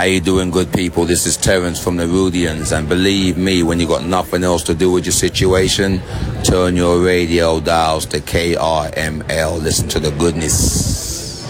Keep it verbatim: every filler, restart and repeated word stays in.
you doing, good people? This is Terence from the Rudians, and believe me, when you got nothing else to do with your situation, turn your radio dials to K R M L. Listen to the goodness.